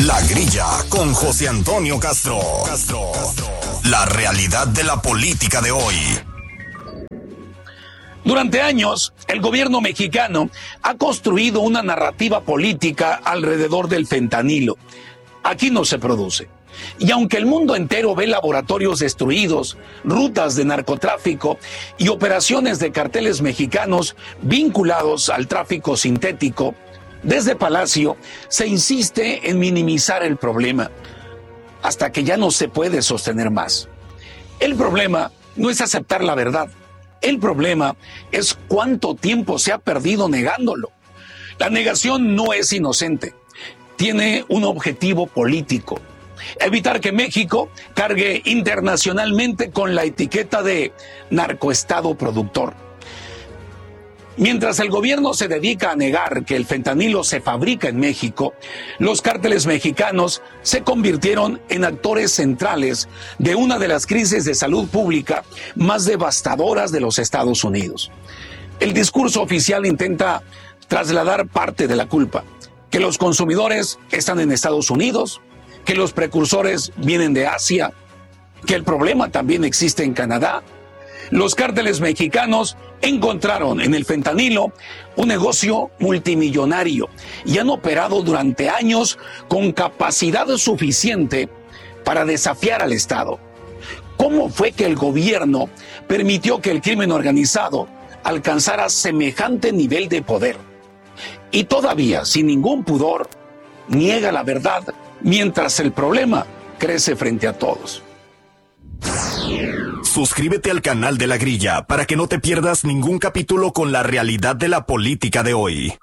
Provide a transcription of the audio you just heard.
La Grilla con José Antonio Castro. La realidad de la política de hoy. Durante años, el gobierno mexicano ha construido una narrativa política alrededor del fentanilo. Aquí no se produce. Y aunque el mundo entero ve laboratorios destruidos, rutas de narcotráfico y operaciones de carteles mexicanos vinculados al tráfico sintético, desde Palacio se insiste en minimizar el problema, hasta que ya no se puede sostener más. El problema no es aceptar la verdad. El problema es cuánto tiempo se ha perdido negándolo. La negación no es inocente. Tiene un objetivo político: evitar que México cargue internacionalmente con la etiqueta de narcoestado productor. Mientras el gobierno se dedica a negar que el fentanilo se fabrica en México, los cárteles mexicanos se convirtieron en actores centrales de una de las crisis de salud pública más devastadoras de los Estados Unidos. El discurso oficial intenta trasladar parte de la culpa: que los consumidores están en Estados Unidos, que los precursores vienen de Asia, que el problema también existe en Canadá. Los cárteles mexicanos encontraron en el fentanilo un negocio multimillonario y han operado durante años con capacidad suficiente para desafiar al Estado. ¿Cómo fue que el gobierno permitió que el crimen organizado alcanzara semejante nivel de poder? Y todavía, sin ningún pudor, niega la verdad mientras el problema crece frente a todos. Suscríbete al canal de La Grilla para que no te pierdas ningún capítulo con la realidad de la política de hoy.